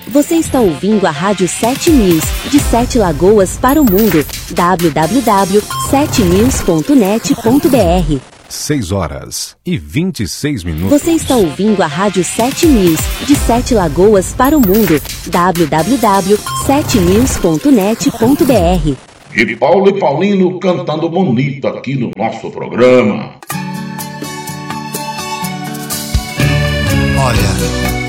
Você está ouvindo a Rádio 7 News, de 7 Lagoas para o mundo. www.7news.net.br 6h26. Você está ouvindo a Rádio 7 News, de 7 Lagoas para o mundo. www.7news.net.br E Paulo e Paulino cantando bonito aqui no nosso programa. Olha,